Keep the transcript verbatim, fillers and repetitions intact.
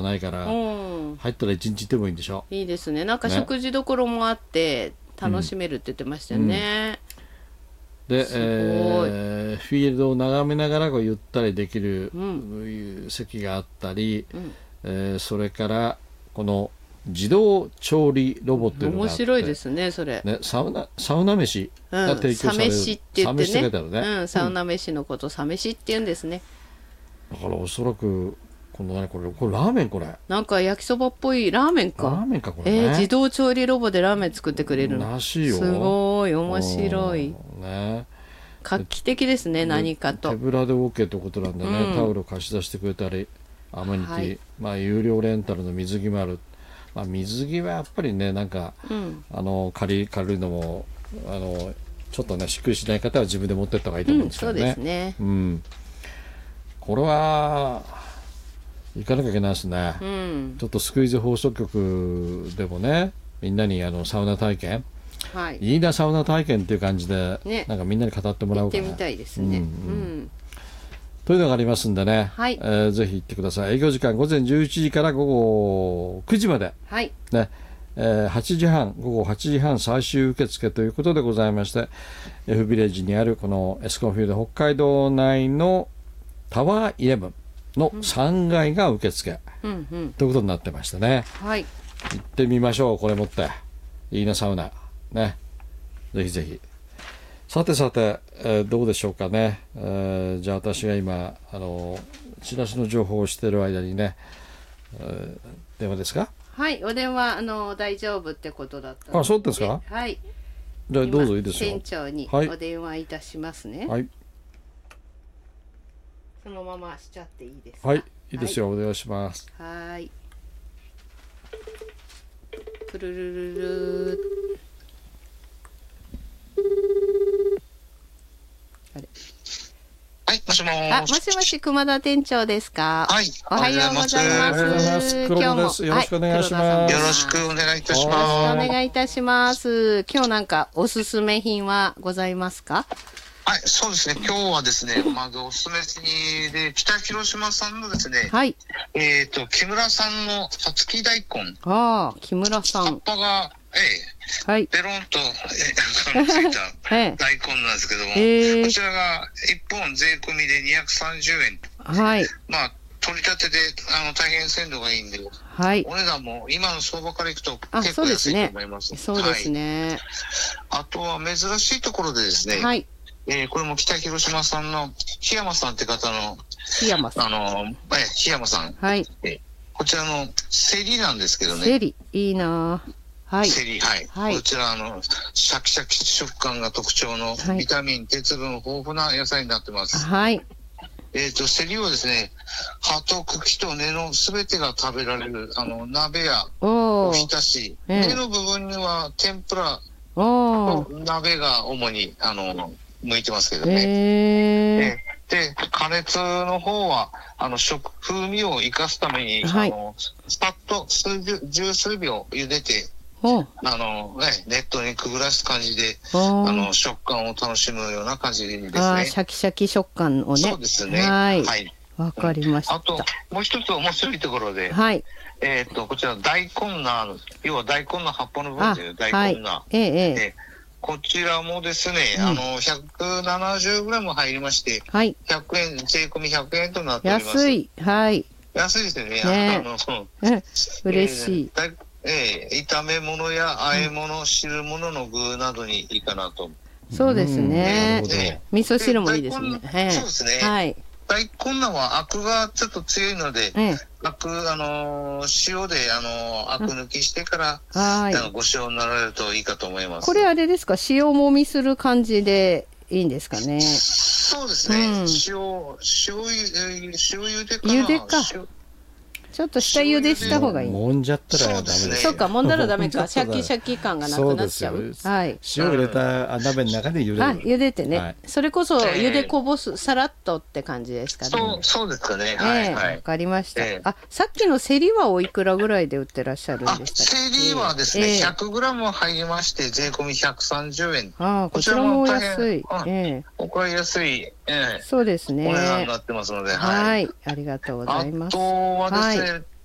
ないから、うん、入ったら一日いてもいいんでしょ。 いいですね。なんか食事どころもあって楽しめるって言ってましたよね、 うんうん、で、えー、フィールドを眺めながらこうゆったりできる、うん、席があったり、うん、えー、それからこの自動調理ロボっていうのがあって、面白いですねそれね、サウナ、サウナ飯が提供される、うん、 サ飯って言ってね、 サ飯って書いてあるね、 うん、サウナ飯のことサ飯って言うんですね、 うん、だからおそらくこの何これ、これラーメン、これなんか焼きそばっぽいラーメンか、 ラーメンかこれ、ね、 えー、自動調理ロボでラーメン作ってくれるのらしいよ。 すごい面白い、 ね、 画期的ですね。何かと手ぶらで OK ってことなんでね、うん、タオルを貸し出してくれたりアメニティ、はい、まあ、有料レンタルの水着もある、まあ、水着はやっぱりねなんか、うん、あの借り借りるのもあのちょっとねしっくりしない方は自分で持ってった方がいいと思うんですけどね、うん、そうですね、うん、これは行かなきゃいけないですね、うん、ちょっとスクイズ放送局でもねみんなにあのサウナ体験、はい、いいなサウナ体験っていう感じで、ね、なんかみんなに語ってもらおうかな、 行ってみたいですね、うんうんうん、 というのがありますんでね、はい、えー、ぜひ行ってください。営業時間午前じゅういちじから午後くじまで、はい、ね、えー、はちじはん午後はちじはん最終受付ということでございまして、 F ビレッジにあるこのエスコンフィールド北海道内のタワーイレブンのさんがいが受付、うんうん、ということになってましたね、はい、行ってみましょう。これ持っていいなサウナね、ぜひぜひ。さてさて、えー、どうでしょうかね、えー、じゃあ私が今あのチラシの情報をしている間にね、えー、電話ですか。 はい、お電話あの大丈夫ってことだったので。 あ、そうですか。 はい、 じゃあどうぞいいですよ。 店長にお電話いたしますね、はい、そのまましちゃっていいですか。 はい、いいですよ、はい、お願いします。 はい、プルルルルあれ、 はい、もしもーし。 あ、もしもし、熊田店長ですか。 はい、 おはようございます。おはようございます。 黒田です。よろしくお願いします。 よろしくお願いいたします。 よろしくお願いいたします。今日なんかおすすめ品はございますか。 はい、そうですね。今日はですね、まずおすすめ品で北広島産のですね、はい、えっと木村さんのさつき大根。 ああ、木村さん。 葉っぱがええ、はい、ペロンと、ええ、ついた大根なんですけども、えー、こちらがいっぽん税込みでにひゃくさんじゅうえん。はい。まあ取り立てであの大変鮮度がいいんで、はい、お値段も今の相場からいくと結構安いと思います。 そうですね。はい、 あとは珍しいところでですね、はい、えー、これも北広島さんの檜山さんって方の檜山さん、 あの、え檜山さん、はい、えこちらのセリなんですけどね。 セリいいな。はい、 セリ、はい、はい、こちらあのシャキシャキ食感が特徴のビタミン、はい、鉄分豊富な野菜になってます。はい。えっとセリはですね、葉と茎と根のすべてが食べられるあの鍋やおひたし、えー、根の部分には天ぷらと鍋が主にあの向いてますけどね。えーで加熱の方はあの食風味を生かすために、はい、あのさっと数十十数秒茹でて。あのね、ネットにくぐらす感じであの食感を楽しむような感じですね。 あ、シャキシャキ食感をね。 そうですね。 はい。はい、わかりました。 あともう一つ面白いところで、はい、えっとこちら大根菜、要は大根の葉っぱの部分ですよ。大根菜。はい、ええええ。こちらもですね、うん、あのひゃくななじゅうグラム入りまして、はい、ひゃくえん税込みひゃくえんとなっております。 安い。はい。 安いですね。 ね、 あの嬉しい。 えーええ、炒め物や和え物、うん、汁物の具などにいいかなと。 そうですね。ね、味噌汁もいいですね。 そうですね。はい。大根菜はアクがちょっと強いので、ええ、アクあのー、塩であのー、アク抜きしてから、うん、はい、あのご塩になられるといいかと思います。 これあれですか、塩もみする感じでいいんですかね。 そうですね。うん、塩塩塩茹でかな。 茹でか。ちょっと下茹でした方がいい。 もんじゃったらダメです。 そうか、もんだらダメか。シャキシャキ感がなくなっちゃう。はい。 塩入れた鍋の中で茹でる。 あ、茹でてね。はい、それこそ茹でこぼす、さらっとって感じですかね。 そう、そうですかね。はい、はい。 わかりました。あ、さっきのセリはおいくらぐらいで売ってらっしゃるんでしたっけ。 セリはですね、ひゃくグラム入りまして税込みひゃくさんじゅうえん。 ああ、こちらもお安い。 ええ。お買いやすい。ええ。 そうですね。 お値段になってますので。 はい。ありがとうございます。 あとはですね。